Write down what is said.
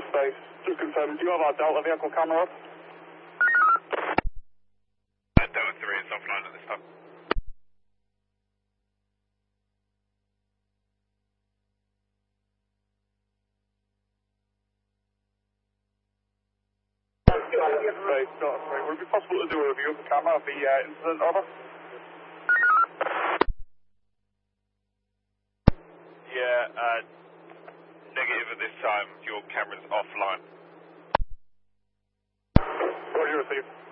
Space, just confirm, do you have our Delta vehicle camera up? Delta 3 is offline at this time. Space, Delta 3. Would it be possible to do a review of the camera of the incident, over? Yeah, negative at this time. Your camera's offline. Roger, received.